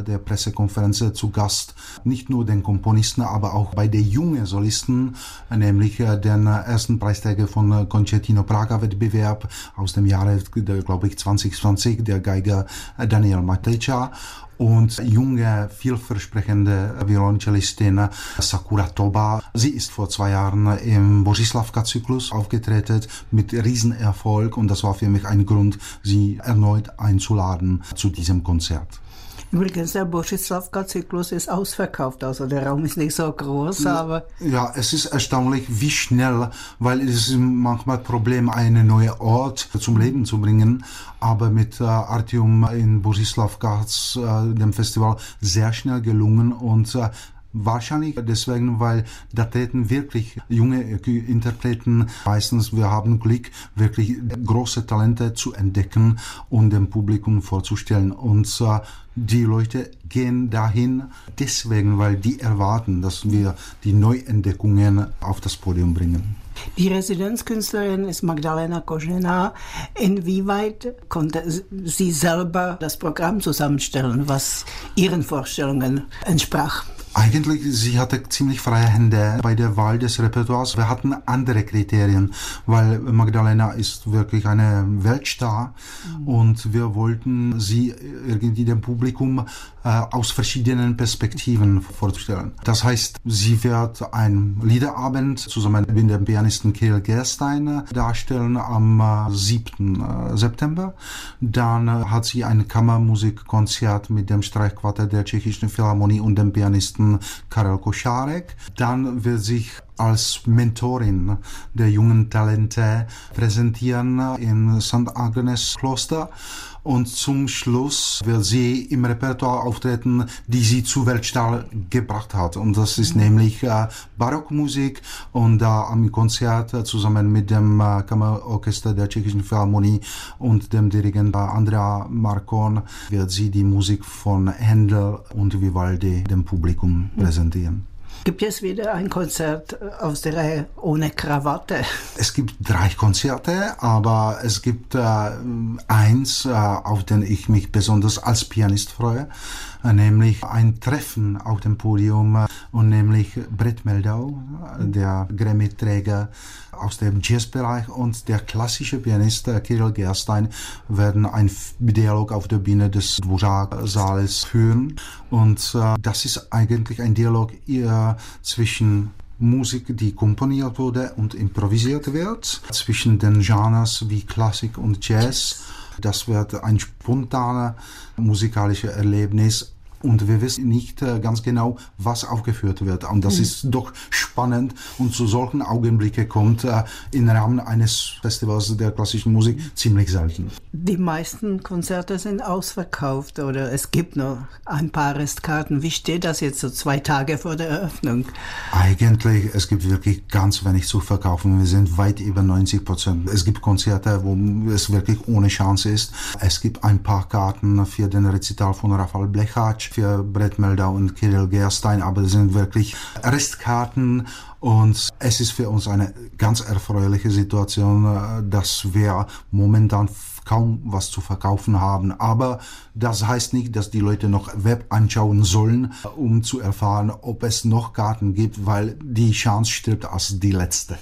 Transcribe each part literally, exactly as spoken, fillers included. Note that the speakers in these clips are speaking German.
der Pressekonferenz zu Gast nicht nur den Komponisten, aber auch bei den jungen Solisten, nämlich den ersten Preisträger von Concertino Praga Wettbewerb aus dem Jahre, glaube ich, zwanzig zwanzig, der Geiger Daniel Matejča. Und junge, vielversprechende Violoncellistin Sakura Toba. Sie ist vor zwei Jahren im Bořislav-Zyklus aufgetreten mit Riesenerfolg und das war für mich ein Grund, sie erneut einzuladen zu diesem Konzert. Übrigens, der Bořislav-Zyklus ist ausverkauft, also der Raum ist nicht so groß, aber... Ja, es ist erstaunlich, wie schnell, weil es ist manchmal ein Problem, einen neuen Ort zum Leben zu bringen, aber mit äh, Artium in Bořislav, äh, dem Festival, sehr schnell gelungen und äh, wahrscheinlich deswegen, weil da treten wirklich junge Interpreten, meistens wir haben Glück, wirklich große Talente zu entdecken und dem Publikum vorzustellen. Und äh, die Leute gehen dahin deswegen, weil die erwarten, dass wir die Neuentdeckungen auf das Podium bringen. Die Residenzkünstlerin ist Magdalena Kožená. Inwieweit konnte sie selber das Programm zusammenstellen, was ihren Vorstellungen entsprach? Eigentlich, sie hatte ziemlich freie Hände bei der Wahl des Repertoires. Wir hatten andere Kriterien, weil Magdalena ist wirklich eine Weltstar mhm. und wir wollten sie irgendwie dem Publikum äh, aus verschiedenen Perspektiven vorstellen. Das heißt, sie wird einen Liederabend zusammen mit dem Pianisten Kirill Gerstein darstellen am äh, siebten September. Dann äh, hat sie ein Kammermusikkonzert mit dem Streichquartett der Tschechischen Philharmonie und dem Pianisten Karel Košárek. Dann wird sich als Mentorin der jungen Talente präsentieren im Sankt Agnes Kloster. Und zum Schluss wird sie im Repertoire auftreten, die sie zu Weltstar gebracht hat. Und das ist mhm. nämlich äh, Barockmusik. Und da äh, am Konzert äh, zusammen mit dem äh, Kammerorchester der Tschechischen Philharmonie und dem Dirigenten äh, Andrea Marcon wird sie die Musik von Händel und Vivaldi dem Publikum mhm. präsentieren. Gibt es wieder ein Konzert aus der Reihe ohne Krawatte? Es gibt drei Konzerte, aber es gibt äh, eins, äh, auf den ich mich besonders als Pianist freue, äh, nämlich ein Treffen auf dem Podium äh, und nämlich Brett Meldau, äh, der Grammy-Träger aus dem Jazzbereich und der klassische Pianist äh, Kirill Gerstein werden einen Dialog auf der Bühne des Dvořák-Saales führen und äh, das ist eigentlich ein Dialog äh, zwischen Musik, die komponiert wurde und improvisiert wird, zwischen den Genres wie Klassik und Jazz. Das wird ein spontanes musikalisches Erlebnis. Und wir wissen nicht äh, ganz genau, was aufgeführt wird. Und das mhm. ist doch spannend. Und zu solchen Augenblicken kommt äh, im Rahmen eines Festivals der klassischen Musik ziemlich selten. Die meisten Konzerte sind ausverkauft oder es gibt noch ein paar Restkarten. Wie steht das jetzt so zwei Tage vor der Eröffnung? Eigentlich, es gibt wirklich ganz wenig zu verkaufen. Wir sind weit über neunzig Prozent. Es gibt Konzerte, wo es wirklich ohne Chance ist. Es gibt ein paar Karten für den Rezital von Rafal Blecháč, für Brett Meldau und Kirill Gerstein, aber das sind wirklich Restkarten und es ist für uns eine ganz erfreuliche Situation, dass wir momentan kaum was zu verkaufen haben. Aber das heißt nicht, dass die Leute noch Web anschauen sollen, um zu erfahren, ob es noch Karten gibt, weil die Chance stirbt als die letzte.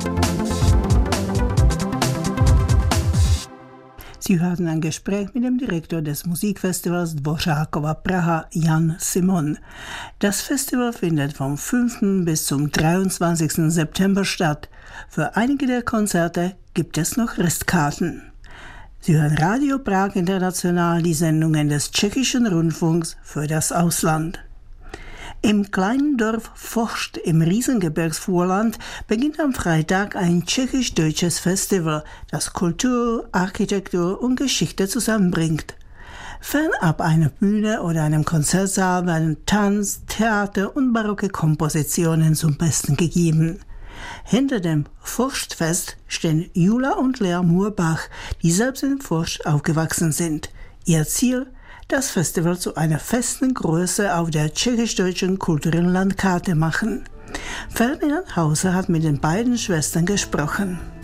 Sie hörten ein Gespräch mit dem Direktor des Musikfestivals Dvořákova Praha, Jan Simon. Das Festival findet vom fünften bis zum dreiundzwanzigsten September statt. Für einige der Konzerte gibt es noch Restkarten. Sie hören Radio Prag International, die Sendungen des tschechischen Rundfunks für das Ausland. Im kleinen Dorf Forst im Riesengebirgsvorland beginnt am Freitag ein tschechisch-deutsches Festival, das Kultur, Architektur und Geschichte zusammenbringt. Fernab einer Bühne oder einem Konzertsaal werden Tanz, Theater und barocke Kompositionen zum Besten gegeben. Hinter dem Forstfest stehen Jula und Lea Murbach, die selbst in Forst aufgewachsen sind. Ihr Ziel: das Festival zu einer festen Größe auf der tschechisch-deutschen kulturellen Landkarte machen. Ferdinand Hauser hat mit den beiden Schwestern gesprochen.